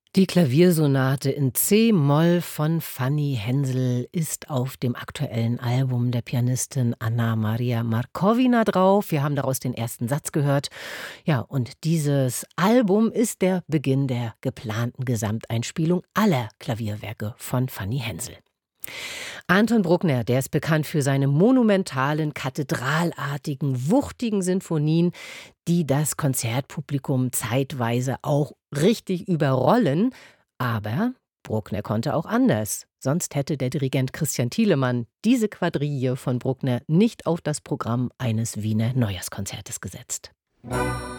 Die Klaviersonate in C-Moll von Fanny Hensel ist auf dem aktuellen Album der Pianistin Anna Maria Markovina drauf. Wir haben daraus den ersten Satz gehört. Ja, und dieses Album ist der Beginn der geplanten Gesamteinspielung aller Klavierwerke von Fanny Hensel. Anton Bruckner, der ist bekannt für seine monumentalen, kathedralartigen, wuchtigen Sinfonien, die das Konzertpublikum zeitweise auch richtig überrollen. Aber Bruckner konnte auch anders. Sonst hätte der Dirigent Christian Thielemann diese Quadrille von Bruckner nicht auf das Programm eines Wiener Neujahrskonzertes gesetzt.